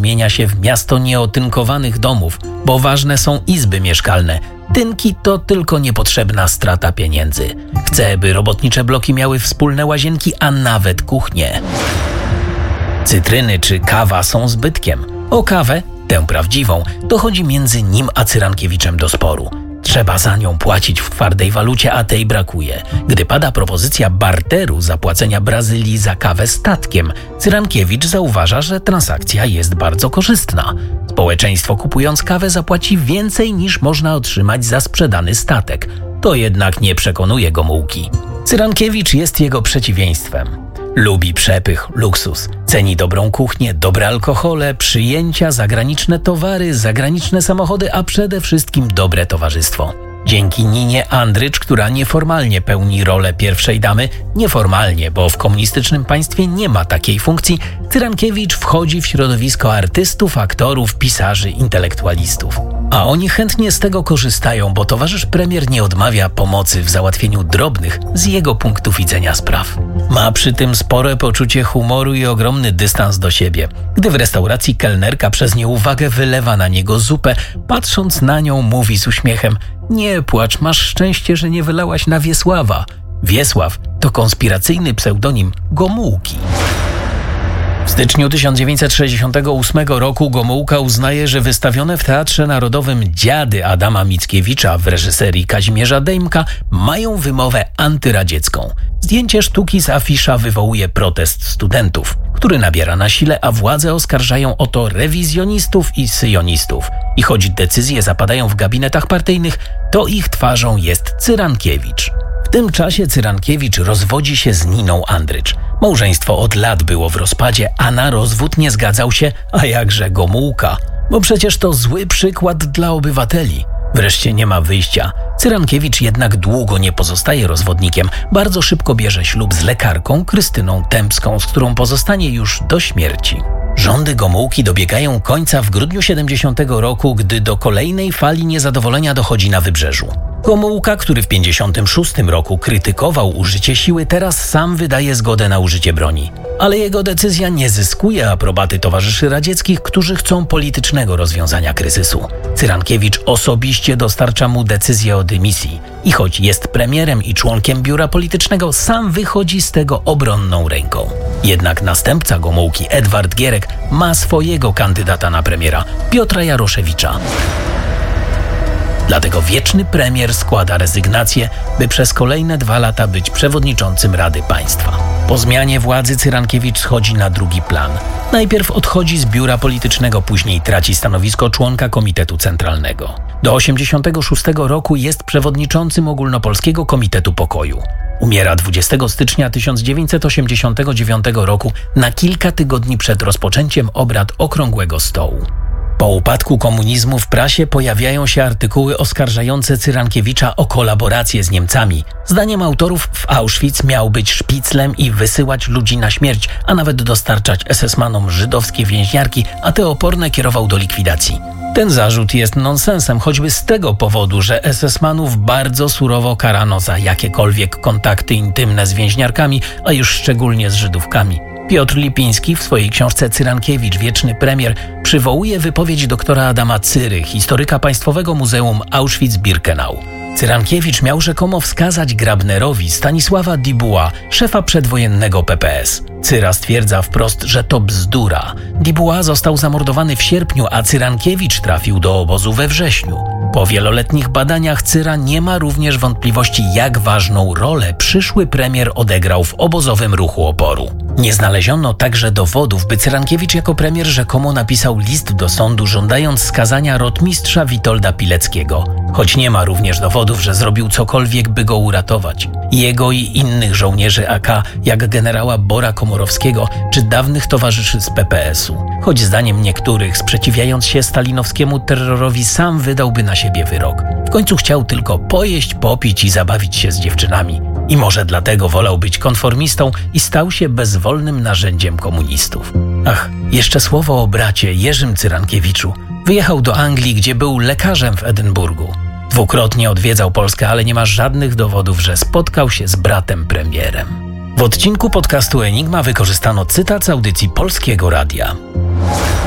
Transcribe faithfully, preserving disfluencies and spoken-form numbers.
zamienia się w miasto nieotynkowanych domów, bo ważne są izby mieszkalne. Tynki to tylko niepotrzebna strata pieniędzy. Chce, by robotnicze bloki miały wspólne łazienki, a nawet kuchnie. Cytryny czy kawa są zbytkiem. O kawę, tę prawdziwą, dochodzi między nim a Cyrankiewiczem do sporu. Trzeba za nią płacić w twardej walucie, a tej brakuje. Gdy pada propozycja barteru zapłacenia Brazylii za kawę statkiem, Cyrankiewicz zauważa, że transakcja jest bardzo korzystna. Społeczeństwo kupując kawę zapłaci więcej niż można otrzymać za sprzedany statek. To jednak nie przekonuje Gomułki. Cyrankiewicz jest jego przeciwieństwem. Lubi przepych, luksus, ceni dobrą kuchnię, dobre alkohole, przyjęcia, zagraniczne towary, zagraniczne samochody, a przede wszystkim dobre towarzystwo. Dzięki Ninie Andrycz, która nieformalnie pełni rolę pierwszej damy, nieformalnie, bo w komunistycznym państwie nie ma takiej funkcji, Cyrankiewicz wchodzi w środowisko artystów, aktorów, pisarzy, intelektualistów. A oni chętnie z tego korzystają, bo towarzysz premier nie odmawia pomocy w załatwieniu drobnych z jego punktu widzenia spraw. Ma przy tym spore poczucie humoru i ogromny dystans do siebie. Gdy w restauracji kelnerka przez nieuwagę wylewa na niego zupę, patrząc na nią mówi z uśmiechem: „Nie płacz, masz szczęście, że nie wylałaś na Wiesława”. Wiesław to konspiracyjny pseudonim Gomułki. W styczniu tysiąc dziewięćset sześćdziesiątego ósmego roku Gomułka uznaje, że wystawione w Teatrze Narodowym Dziady Adama Mickiewicza w reżyserii Kazimierza Dejmka mają wymowę antyradziecką. Zdjęcie sztuki z afisza wywołuje protest studentów, który nabiera na sile, a władze oskarżają o to rewizjonistów i syjonistów. I choć decyzje zapadają w gabinetach partyjnych, to ich twarzą jest Cyrankiewicz. W tym czasie Cyrankiewicz rozwodzi się z Niną Andrycz. Małżeństwo od lat było w rozpadzie, a na rozwód nie zgadzał się, a jakże Gomułka, bo przecież to zły przykład dla obywateli. Wreszcie nie ma wyjścia. Cyrankiewicz jednak długo nie pozostaje rozwodnikiem. Bardzo szybko bierze ślub z lekarką Krystyną Tempską, z którą pozostanie już do śmierci. Rządy Gomułki dobiegają końca w grudniu siedemdziesiątego roku, gdy do kolejnej fali niezadowolenia dochodzi na Wybrzeżu. Gomułka, który w pięćdziesiątym szóstym roku krytykował użycie siły, teraz sam wydaje zgodę na użycie broni. Ale jego decyzja nie zyskuje aprobaty towarzyszy radzieckich, którzy chcą politycznego rozwiązania kryzysu. Cyrankiewicz osobiście dostarcza mu decyzję o dymisji i choć jest premierem i członkiem biura politycznego, sam wychodzi z tego obronną ręką. Jednak następca Gomułki, Edward Gierek, ma swojego kandydata na premiera, Piotra Jaroszewicza. Dlatego wieczny premier składa rezygnację, by przez kolejne dwa lata być przewodniczącym Rady Państwa. Po zmianie władzy Cyrankiewicz schodzi na drugi plan. Najpierw odchodzi z biura politycznego, później traci stanowisko członka Komitetu Centralnego. Do osiemdziesiątego szóstego roku jest przewodniczącym Ogólnopolskiego Komitetu Pokoju. Umiera dwudziestego stycznia tysiąc dziewięćset osiemdziesiątego dziewiątego roku na kilka tygodni przed rozpoczęciem obrad Okrągłego Stołu. Po upadku komunizmu w prasie pojawiają się artykuły oskarżające Cyrankiewicza o kolaborację z Niemcami. Zdaniem autorów w Auschwitz miał być szpiclem i wysyłać ludzi na śmierć, a nawet dostarczać esesmanom żydowskie więźniarki, a te oporne kierował do likwidacji. Ten zarzut jest nonsensem, choćby z tego powodu, że esesmanów bardzo surowo karano za jakiekolwiek kontakty intymne z więźniarkami, a już szczególnie z Żydówkami. Piotr Lipiński w swojej książce Cyrankiewicz, wieczny premier, przywołuje wypowiedź doktora Adama Cyry, historyka Państwowego Muzeum Auschwitz-Birkenau. Cyrankiewicz miał rzekomo wskazać Grabnerowi Stanisława Dubois, szefa przedwojennego P P S. Cyra stwierdza wprost, że to bzdura. Dubois został zamordowany w sierpniu, a Cyrankiewicz trafił do obozu we wrześniu. Po wieloletnich badaniach Cyra nie ma również wątpliwości, jak ważną rolę przyszły premier odegrał w obozowym ruchu oporu. Nie znaleziono także dowodów, by Cyrankiewicz jako premier rzekomo napisał list do sądu, żądając skazania rotmistrza Witolda Pileckiego, choć nie ma również dowodów, że zrobił cokolwiek, by go uratować. Jego i innych żołnierzy A K, jak generała Bora Komorowskiego czy dawnych towarzyszy z P P S u. Choć zdaniem niektórych, sprzeciwiając się stalinowskiemu terrorowi, sam wydałby na siebie wyrok. W końcu chciał tylko pojeść, popić i zabawić się z dziewczynami. I może dlatego wolał być konformistą i stał się bezwolnym narzędziem komunistów. Ach, jeszcze słowo o bracie Jerzym Cyrankiewiczu. Wyjechał do Anglii, gdzie był lekarzem w Edynburgu. Dwukrotnie odwiedzał Polskę, ale nie ma żadnych dowodów, że spotkał się z bratem premierem. W odcinku podcastu Enigma wykorzystano cytat z audycji Polskiego Radia.